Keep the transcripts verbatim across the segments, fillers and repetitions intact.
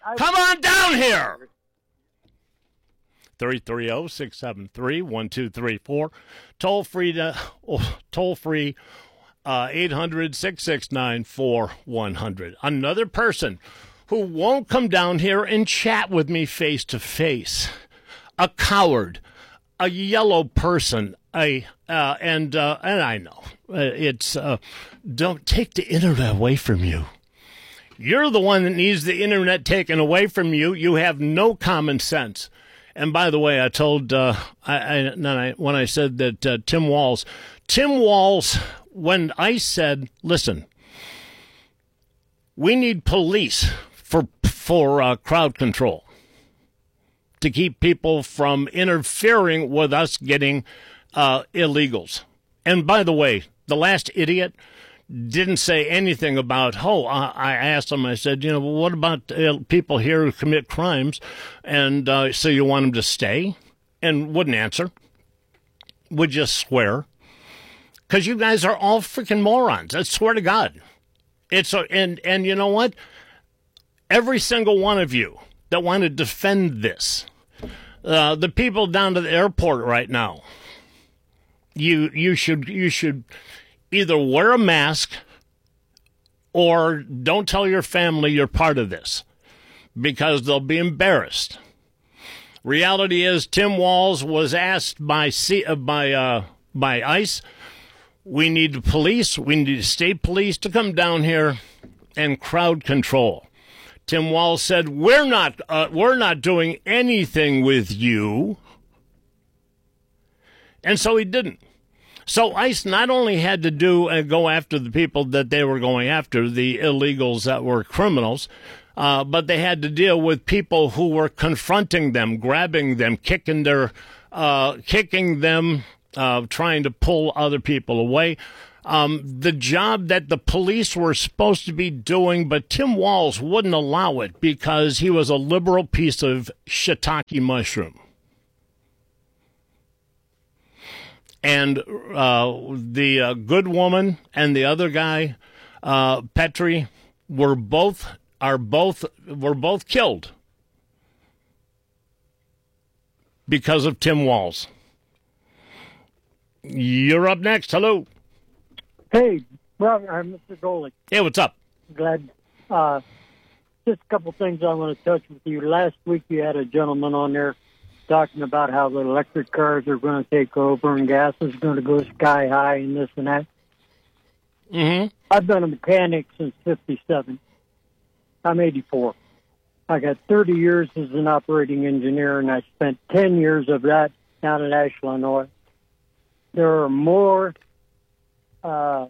I, Come on down here. three three zero, six seven three, one two three four. Toll free to oh, toll free uh, eight hundred, six six nine, four one hundred. Another person who won't come down here and chat with me face to face. A coward, a yellow person, a uh, and uh, and I know uh, it's uh, don't take the internet away from you. You're the one that needs the internet taken away from you. You have no common sense. And by the way, I told uh, I, I, when I said that uh, Tim Walz, Tim Walz, when I said, listen, we need police for for uh, crowd control to keep people from interfering with us getting uh, illegals. And by the way, the last idiot didn't say anything about, oh, I asked him, I said, you know, well, what about uh, people here who commit crimes? And uh, so you want them to stay? And wouldn't answer. Would just swear. Because you guys are all freaking morons. I swear to God. It's a, and, and you know what? Every single one of you that want to defend this, uh, the people down to the airport right now, you you should you should either wear a mask or don't tell your family you're part of this because they'll be embarrassed. Reality is, Tim Walz was asked by C, uh, by uh, by ICE, we need police, we need state police to come down here and crowd control. Tim Walz said, "We're not uh, we're not doing anything with you," and so he didn't. So ICE not only had to do and go after the people that they were going after, the illegals that were criminals, uh, but they had to deal with people who were confronting them, grabbing them, kicking their, uh, kicking them, uh, trying to pull other people away. Um, the job that the police were supposed to be doing, but Tim Walz wouldn't allow it because he was a liberal piece of shiitake mushroom. And uh, the uh, good woman and the other guy, uh, Petri, were both are both were both killed because of Tim Walz. You're up next. Hello. Hey, brother, I'm Mister Golick. Hey, what's up? Glad. Uh, just a couple things I want to touch with you. Last week you had a gentleman on there talking about how the electric cars are going to take over and gas is going to go sky high and this and that. Mm-hmm. I've been a mechanic since fifty-seven. I'm eighty-four. I got thirty years as an operating engineer, and I spent ten years of that down at Ashland, Illinois. There are more uh,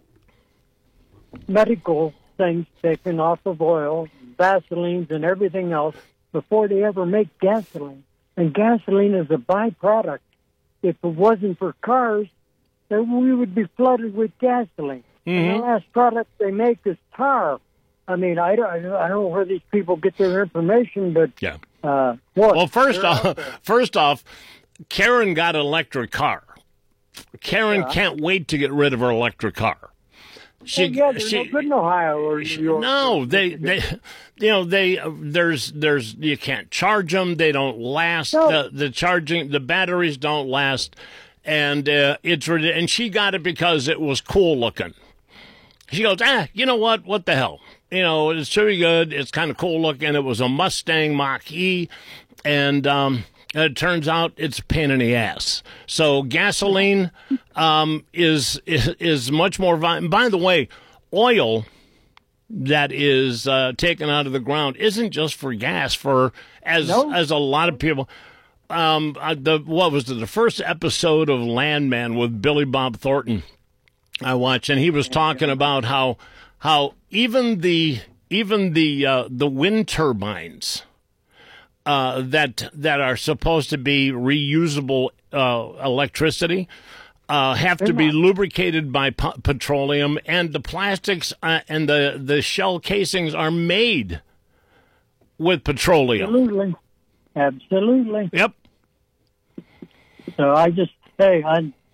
medical things taken off of oil, Vaselines, and everything else before they ever make gasoline. And gasoline is a byproduct. If it wasn't for cars, then we would be flooded with gasoline. Mm-hmm. And the last product they make is tar. I mean, I don't, I don't know where these people get their information, but yeah. Uh, what? Well, first off, first off, Karen got an electric car. Karen yeah. can't wait to get rid of her electric car. She, well, yeah, they're she, no good in Ohio or New York. No, they, they, you know, they, uh, there's, there's, you can't charge them. They don't last. No. The, the charging, the batteries don't last. And, uh, it's, and she got it because it was cool looking. She goes, ah, you know what? What the hell? You know, it's pretty good. It's kind of cool looking. It was a Mustang Mach-E. And, um, it turns out it's a pain in the ass. So gasoline um, is, is is much more violent. By the way, oil that is uh, taken out of the ground isn't just for gas. For as no. as a lot of people, um, the what was it, the first episode of Landman with Billy Bob Thornton I watched, and he was talking about how how even the even the uh, the wind turbines. Uh, that that are supposed to be reusable uh, electricity uh, have to be lubricated by p- petroleum, and the plastics uh, and the, the shell casings are made with petroleum. Absolutely, absolutely. Yep. So I just hey, I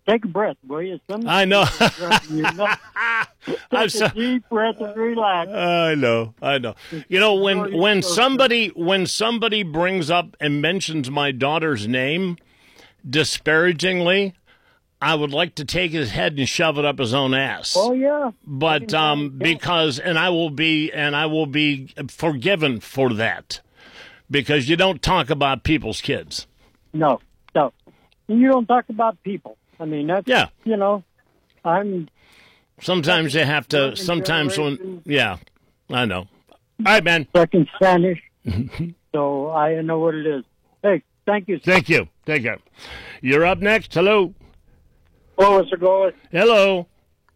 take a breath, will you? Some I know. you know. Take I'm a so, deep breath and relax. I know, I know. You know, when when somebody when somebody brings up and mentions my daughter's name disparagingly, I would like to take his head and shove it up his own ass. Oh yeah. But um, because and I will be and I will be forgiven for that, because you don't talk about people's kids. No, no. You don't talk about people. I mean, that's Yeah. You know, I'm. Sometimes you have to. Sometimes when, yeah, I know. All right, man. Second Spanish, so I know what it is. Hey, thank you. Thank you. Take care. You're up next. Hello. Hello, Mister Golick. Hello.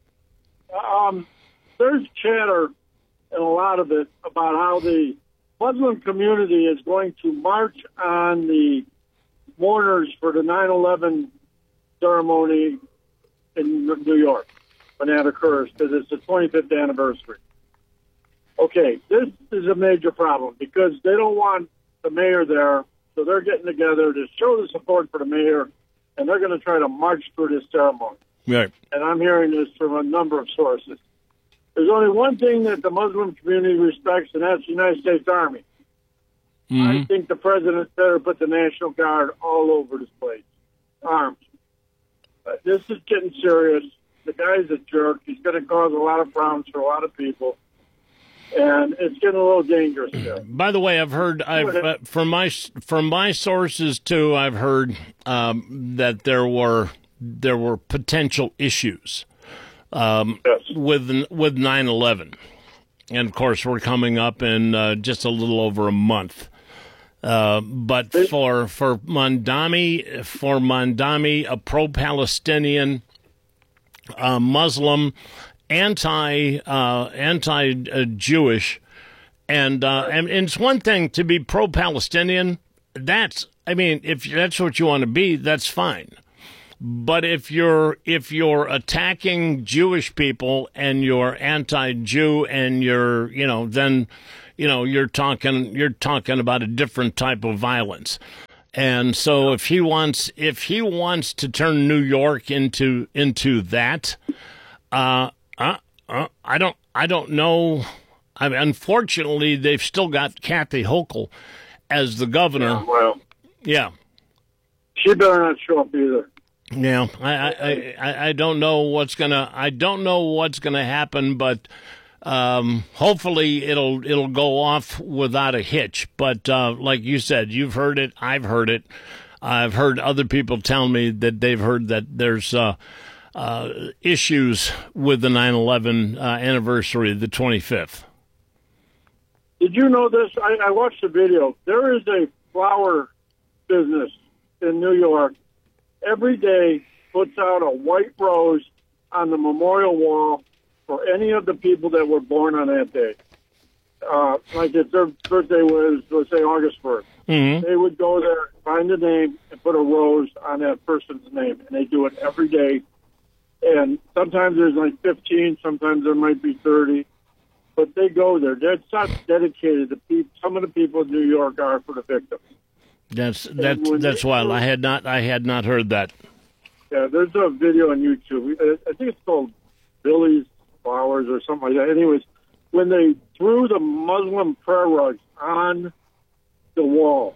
Um, there's chatter, and a lot of it, about how the Muslim community is going to march on the mourners for the nine eleven ceremony in New York when that occurs, because it's the twenty-fifth anniversary. Okay, this is a major problem because they don't want the mayor there, so they're getting together to show the support for the mayor, and they're going to try to march through this ceremony. Right. And I'm hearing this from a number of sources. There's only one thing that the Muslim community respects, and that's the United States Army. Mm-hmm. I think the president better put the National Guard all over this place, armed. Uh, this is getting serious. The guy's a jerk. He's going to cause a lot of problems for a lot of people, and it's getting a little dangerous there. By the way, I've heard I've uh, from my from my sources too. I've heard um, that there were there were potential issues um, Yes. with with nine eleven, and of course we're coming up in uh, just a little over a month. Uh, but for for Mondami, for Mondami, a pro-Palestinian, uh, Muslim, anti uh, anti uh, Jewish, and, uh, and and it's one thing to be pro-Palestinian. That's I mean, if that's what you want to be, that's fine. But if you're if you're attacking Jewish people and you're anti-Jew and you're you know then. You know, you're talking you're talking about a different type of violence. And so if he wants if he wants to turn New York into into that, uh, uh, uh I don't I don't know. I mean, unfortunately, they've still got Kathy Hochul as the governor. Yeah, well, yeah. she better not show up either. Yeah, I I, I, I don't know what's gonna I don't know what's gonna happen, but Um, hopefully it'll it'll go off without a hitch. But uh, like you said, you've heard it. I've heard it. I've heard other people tell me that they've heard that there's uh, uh, issues with the nine eleven uh, anniversary, the twenty-fifth. Did you know this? I, I watched the video. There is a flower business in New York. Every day puts out a white rose on the memorial wall for any of the people that were born on that day. Uh, like if their birthday was, let's say, August first. Mm-hmm. They would go there, find a name, and put a rose on that person's name. And they do it every day. And sometimes there's like fifteen, sometimes there might be thirty. But they go there. That's not dedicated to people. Some of the people in New York are for the victims. That's that's that's wild. I had not I had not heard that. Yeah, there's a video on YouTube. I think it's called Billy's Flowers or something like that. Anyways, when they threw the Muslim prayer rugs on the wall,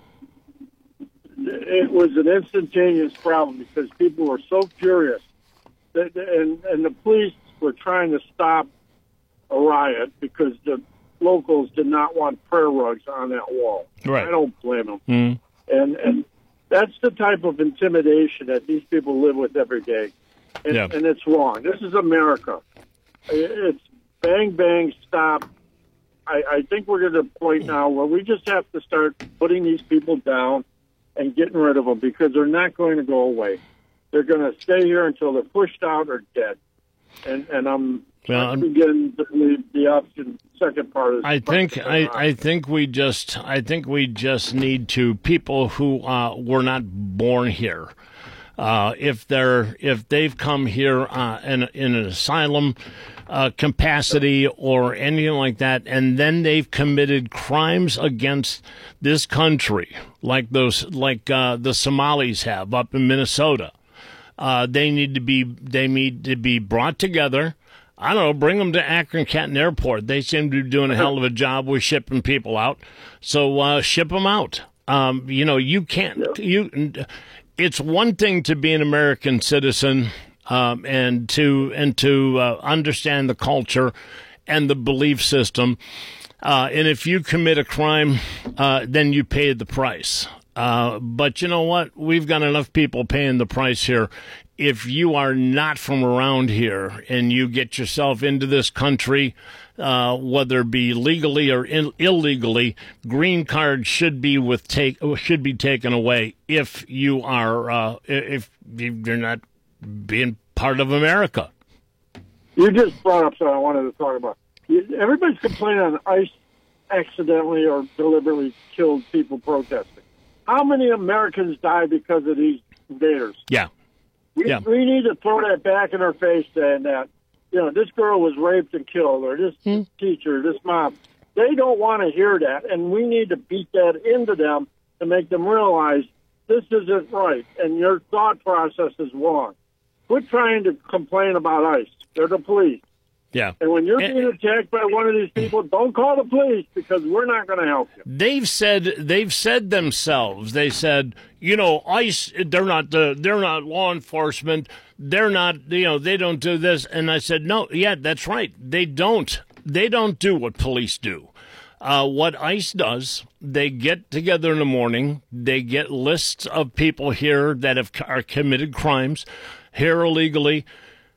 it was an instantaneous problem because people were so furious, that, and and the police were trying to stop a riot because the locals did not want prayer rugs on that wall. Right. I don't blame them. Mm. And and that's the type of intimidation that these people live with every day, and, yeah. and it's wrong. This is America. It's bang, bang, stop. I, I think we're at a point now where we just have to start putting these people down and getting rid of them because they're not going to go away. They're going to stay here until they're pushed out or dead. And and I'm, well, I'm beginning to believe the option, second part is. I think I, I think we just I think we just need to people who uh, were not born here. Uh, if they're if they've come here uh, in in an asylum uh, capacity or anything like that, and then they've committed crimes against this country, like those like uh, the Somalis have up in Minnesota, Uh, they need to be they need to be brought together. I don't know, bring them to Akron Canton Airport. They seem to be doing a hell of a job with shipping people out. So uh, ship them out. Um, you know, you can't. You. It's one thing to be an American citizen um, and to and to uh, understand the culture and the belief system. Uh, and if you commit a crime, uh, then you pay the price. Uh, but you know what? We've got enough people paying the price here. If you are not from around here and you get yourself into this country, uh, whether it be legally or in, illegally, green cards should be with take should be taken away if you are uh, if you're not being part of America. You just brought up something I wanted to talk about. Everybody's complaining on ICE accidentally or deliberately killed people protesting. How many Americans die because of these invaders? Yeah. We, yeah. we need to throw that back in our face saying that, you know, this girl was raped and killed, or this hmm. teacher, this mom. They don't want to hear that, and we need to beat that into them to make them realize this isn't right, and your thought process is wrong. Quit trying to complain about ICE. They're the police. Yeah. And when you're being attacked by one of these people, don't call the police because we're not going to help you. They've said they've said themselves. They said, you know, ICE. They're not the. They're not law enforcement. They're not. You know, they don't do this. And I said, no. Yeah, that's right. They don't. They don't do what police do. Uh, what ICE does, they get together in the morning. They get lists of people here that have are committed crimes here illegally.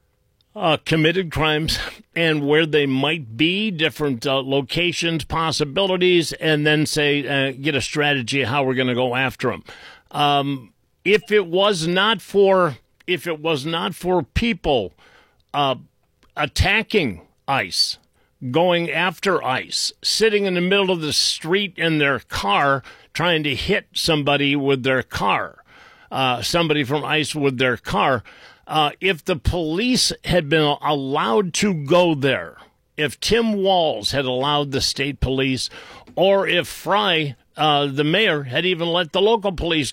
Uh, committed crimes and where they might be, different uh, locations, possibilities, and then say, uh, get a strategy how we're going to go after them. Um, if it was not for, if it was not for people uh, attacking ICE, going after ICE, sitting in the middle of the street in their car, trying to hit somebody with their car, uh, somebody from ICE with their car. Uh, if the police had been allowed to go there, if Tim Walz had allowed the state police, or if Fry, uh, the mayor, had even let the local police